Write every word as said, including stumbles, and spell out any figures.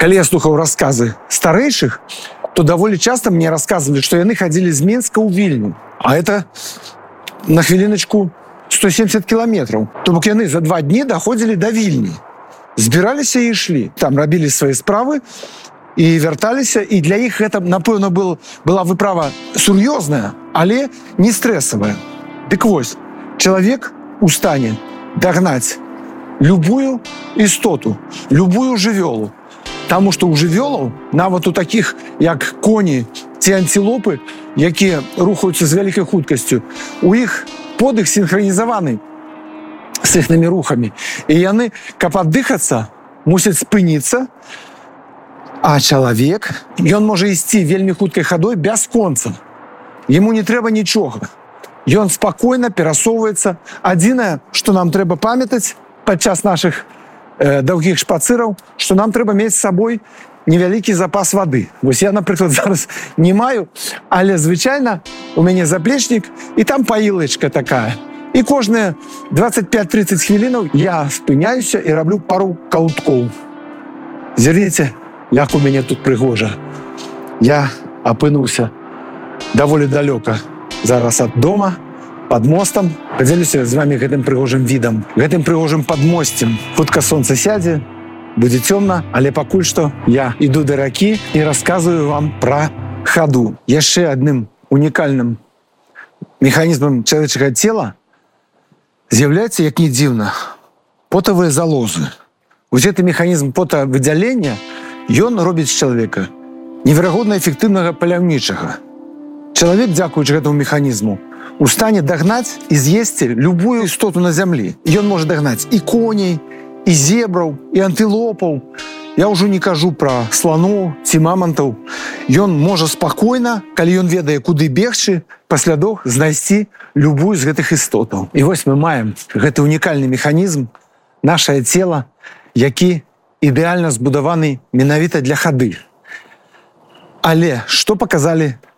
Калі я слухаў расказы старэйшых, то даволі часта мне рассказывали, что яны ходили из Минска ў Вільню. А это на хвіліначку сто семьдесят километров. То бок яны за два дні доходили до Вільні. Збіраліся і ішлі. Там рабілі свае справы і вярталіся. І для іх гэта, напэўна, был, была выправа сур'ёзная, але не стрэсавая. Дык вось, чалавек у стане дагнаць любую істоту, любую жывёлу. Таму што ў жывёлаў, нават у такіх, як коні ці антилопы, якія рухаюцца з вялікай хуткасцю, у іх подых синхронізаваны з іхнымі рухамі. І яны, каб аддыхацца, мусяць спыніцца, а чалавек, ён можа ісці вельмі хуткай хадой без конца. Яму не трэба нічога. Ён спакойна перасоўваецца. Адзінае, што нам трэба памятаць падчас нашых э, даўгіх шпацыраў, што нам трэба мець з сабой невялікі запас вады. Вось я, напрыклад, зараз не маю, але звычайна у мяне заплечнік, і там паілачка такая. І кожныя двадцать пять тридцать хвілінаў я спыняюся і раблю пару каўткоў. Зірніце, як у мяне тут прыгожа. Я апынуўся даволі далёка зараз ад дома, пад мостам. Падзялюся з вами гэтым прыгожым відам, гэтым прыгожым падмосцем. Хутка сонца сядзе, будзе цёмна, але пакуль што я іду да ракі і расказваю вам пра хаду. Яшчэ адным унікальным механізмам чалавечага цела з'яўляецца, як не дзіўна, потавыя залозы. Вось гэты механізм потавыдзялення, ён робіць з чалавека неверагодна эфектыўнага паляўнічага. Чалавек, дзякуючы гэтаму механізму, у стане дагнаць і з'есці любую істоту на зямлі. Ён можа дагнаць і коней, і зебраў, і антылопаў. Я ўжо не кажу пра сланоў ці мамантаў. Ён можа спакойна, калі ён ведае, куды бегчы, паслядоў знайсці любую з гэтых істотаў. І вось мы маем гэты унікальны механізм, нашае цела, які ідэальна збудаваны менавіта для хады. Але што паказалі